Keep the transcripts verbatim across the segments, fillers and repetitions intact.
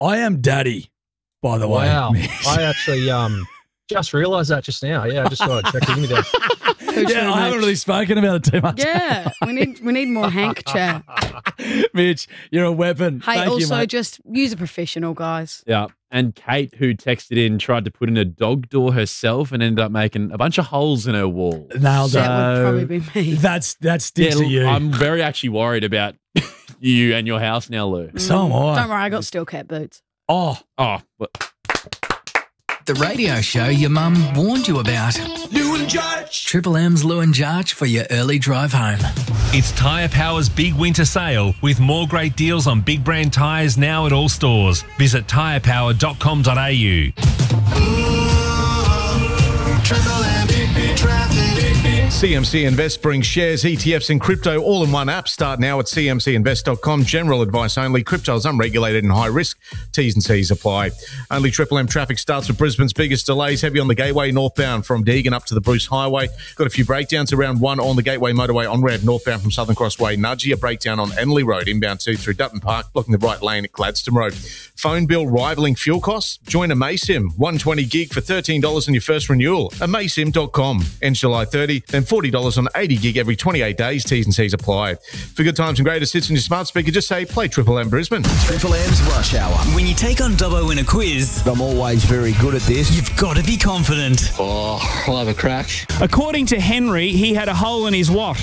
I am daddy, by the wow. way. Wow. I actually um just realised that just now. Yeah, I just thought I'd check in with you. Yeah, I haven't really spoken about it too much. Yeah, we need we need more Hank chat. Mitch, you're a weapon. Hey, Thank also you, mate. just use a professional, guys. Yeah. And Kate, who texted in, tried to put in a dog door herself and ended up making a bunch of holes in her wall. Nailed That it. would probably be me. That's that sticks Yeah, to you. I'm very actually worried about you and your house now, Lou. so am I. Don't worry, I got steel cat boots. Oh, Oh, but The radio show your mum warned you about. Lou and Judge. Triple M's Lou and Jarch for your early drive home. It's Tyre Power's big winter sale with more great deals on big brand tyres now at all stores. Visit tyre power dot com dot a u. Triple M, beep, beep, traffic. C M C Invest brings shares, E T Fs and crypto all in one app. Start now at c m c invest dot com. General advice only. Crypto is unregulated and high risk. T's and C's apply. Only Triple M traffic starts with Brisbane's biggest delays. Heavy on the Gateway northbound from Deagon up to the Bruce Highway. Got a few breakdowns around one on the Gateway motorway on ramp northbound from Southern Crossway. Nudgee, a breakdown on Enley Road inbound two through Dutton Park, blocking the right lane at Gladstone Road. Phone bill rivaling fuel costs? Join a Maysim. one hundred twenty gig for thirteen dollars on your first renewal. a maysim dot com. Ends July thirtieth, then forty dollars on eighty gig every twenty-eight days. T's and C's apply. For good times and greatest hits on your smart speaker, just say play Triple M Brisbane. Triple M's Rush Hour. When you take on Dobbo in a quiz, I'm always very good at this. you've got to be confident. Oh, I'll have a crack. According to Henry, he had a hole in his what?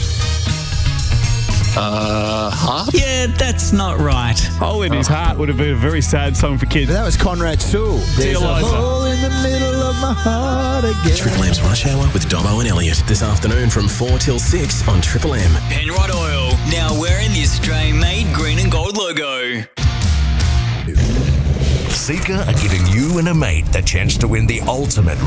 Uh, huh? Yeah, that's not right. Hole in his heart would have been a very sad song for kids. That was Conrad Sewell. There's a Liza. hole in the middle of my heart again. Triple M's Rush Hour with Dobbo and Elliot this afternoon from four till six on Triple M. Penrod Oil, now wearing the Australian-made green and gold logo. Seeker are giving you and a mate the chance to win the ultimate